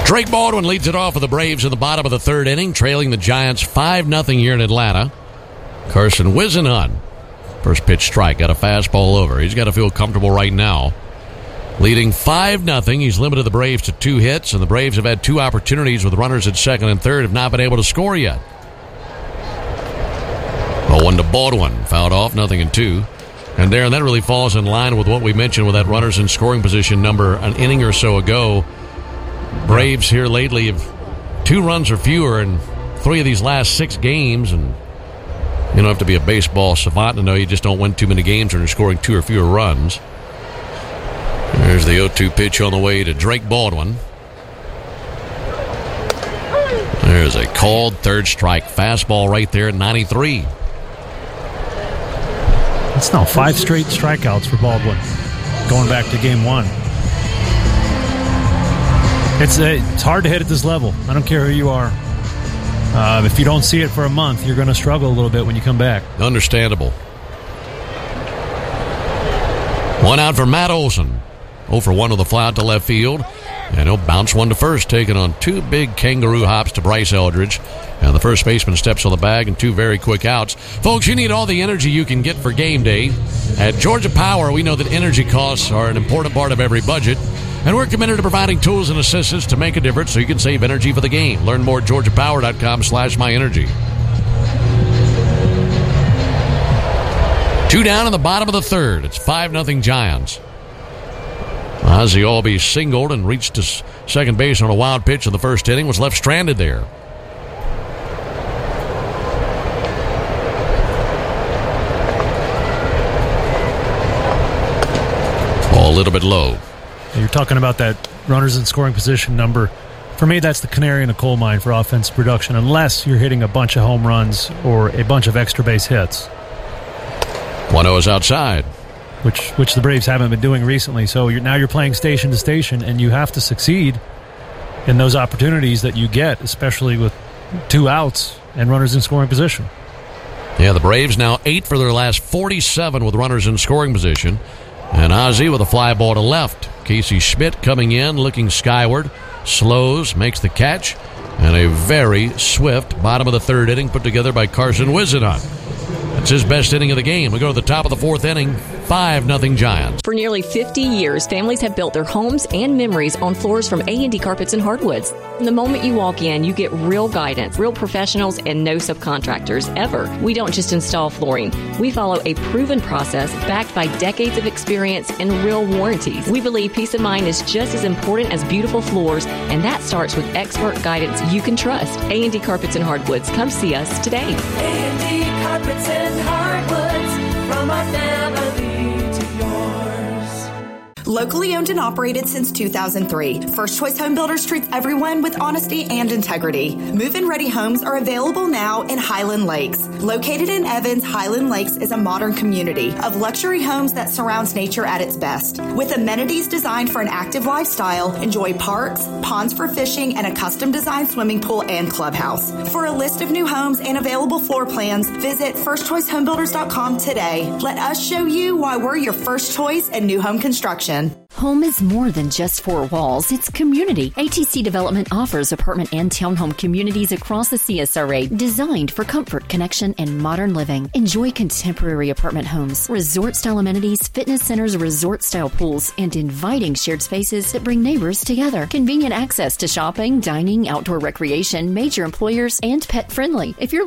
Drake Baldwin leads it off for the Braves in the bottom of the third inning, trailing the Giants 5-0 here in Atlanta. Carson Whisenhunt, first pitch strike, got a fastball over. He's got to feel comfortable right now. Leading 5-0, he's limited the Braves to 2 hits, and the Braves have had 2 opportunities with runners at second and third, have not been able to score yet. 0-1 to Baldwin, fouled off, 0-2. And Darren, that really falls in line with what we mentioned with that runners in scoring position number an inning or so ago. Braves here lately have 2 runs or fewer in 3 of these last 6 games, and you don't have to be a baseball savant to know you just don't win too many games when you're scoring 2 or fewer runs. There's the 0-2 pitch on the way to Drake Baldwin. There's a called third strike. Fastball right there at 93. It's now 5 straight strikeouts for Baldwin going back to game 1. It's hard to hit at this level. I don't care who you are. If you don't see it for a month, you're going to struggle a little bit when you come back. Understandable. 1 out for Matt Olson. 0 for 1 with a fly out to left field. And he'll bounce one to first, taking on 2 big kangaroo hops to Bryce Eldridge. And the first baseman steps on the bag and 2 very quick outs. Folks, you need all the energy you can get for game day. At Georgia Power, we know that energy costs are an important part of every budget. And we're committed to providing tools and assistance to make a difference so you can save energy for the game. Learn more at georgiapower.com/myenergy. 2 down in the bottom of the third. It's 5-0 Giants. Ozzie Albies singled and reached to second base on a wild pitch in the first inning, was left stranded there. Ball a little bit low. You're talking about that runners in scoring position number. For me, that's the canary in the coal mine for offensive production, unless you're hitting a bunch of home runs or a bunch of extra base hits. 1-0 is outside. Which the Braves haven't been doing recently. So now you're playing station to station, and you have to succeed in those opportunities that you get, especially with 2 outs and runners in scoring position. Yeah, the Braves now 8 for their last 47 with runners in scoring position. And Ozzie with a fly ball to left. Casey Schmidt coming in, looking skyward. Slows, makes the catch. And a very swift bottom of the third inning put together by Carson Whisenhunt. That's his best inning of the game. We go to the top of the fourth inning, 5-0 Giants. For nearly 50 years, families have built their homes and memories on floors from A&D Carpets and Hardwoods. From the moment you walk in, you get real guidance, real professionals, and no subcontractors, ever. We don't just install flooring. We follow a proven process backed by decades of experience and real warranties. We believe peace of mind is just as important as beautiful floors, and that starts with expert guidance you can trust. A&D Carpets and Hardwoods. Come see us today. A&D Carpets and Hardwoods, from our family to yours. Locally owned and operated since 2003, First Choice Home Builders treats everyone with honesty and integrity. Move-in ready homes are available now in Highland Lakes. Located in Evans, Highland Lakes is a modern community of luxury homes that surrounds nature at its best. With amenities designed for an active lifestyle, enjoy parks, ponds for fishing, and a custom-designed swimming pool and clubhouse. For a list of new homes and available floor plans, visit firstchoicehomebuilders.com today. Let us show you why we're your first choice in new home construction. Home is more than just 4 walls. It's community. ATC Development offers apartment and townhome communities across the CSRA designed for comfort, connection, and modern living. Enjoy contemporary apartment homes, resort-style amenities, fitness centers, resort-style pools, and inviting shared spaces that bring neighbors together. Convenient access to shopping, dining, outdoor recreation, major employers, and pet-friendly. If you're